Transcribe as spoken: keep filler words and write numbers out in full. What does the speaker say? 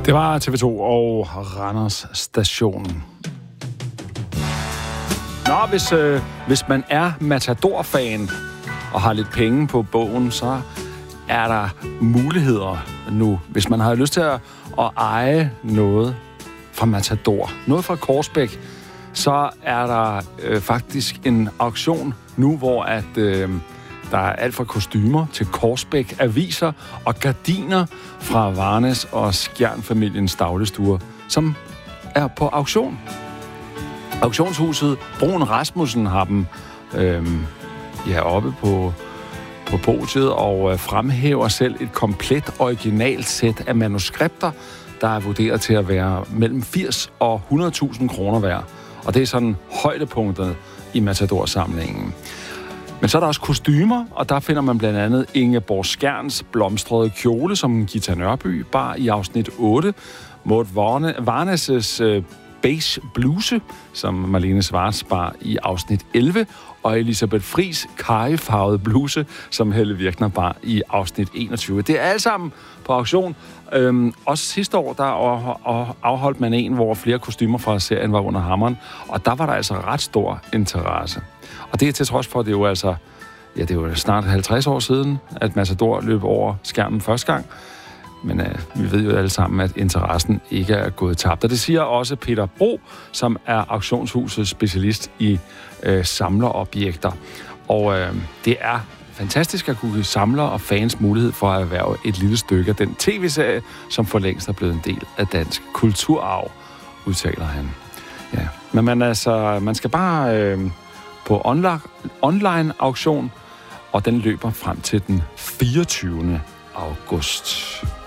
Det var T V to og Randers Station. Nå, hvis, øh, hvis man er Matador-fan og har lidt penge på bogen, så er der muligheder nu. Hvis man har lyst til at, at eje noget fra Matador, noget fra Korsbæk, så er der øh, faktisk en auktion nu, hvor at, øh, der er alt fra kostymer til Korsbæk, aviser og gardiner fra Varnes og Skjern-familiens dagligstuer, som er på auktion. Auktionshuset Brun Rasmussen har dem øh, ja, oppe på, på podiet og øh, fremhæver selv et komplet originalt sæt af manuskripter, der er vurderet til at være mellem firs og hundrede tusind kroner værd. Og det er sådan højdepunktet i Matador-samlingen. Men så er der også kostymer, og der finder man blandt andet Ingeborg Skjerns blomstrede kjole, som Gita Nørby bar i afsnit otte. Maud Varnes' øh, beige bluse, som Marlene Schwartz bar i afsnit elleve. Og Elisabeth Friis karryfarvede bluse, som Helle Virkner bar i afsnit enogtyve. Det er alt sammen på auktion. Øhm, også sidste år, der afholdt man en, hvor flere kostymer fra serien var under hammeren, og der var der altså ret stor interesse. Og det er til trods for, at det er jo altså, ja, det er jo snart halvtreds år siden, at Matador løb over skærmen første gang. Men øh, vi ved jo alle sammen, at interessen ikke er gået tabt. Og det siger også Peter Bro, som er auktionshusets specialist i øh, samlerobjekter. Og øh, det er fantastisk at kunne give samlere og fans mulighed for at erhverve et lille stykke af den tv-serie, som for længst er blevet en del af dansk kulturarv, udtaler han. Ja. Men man, altså, man skal bare øh, på online, online auktion, og den løber frem til den fireogtyvende august.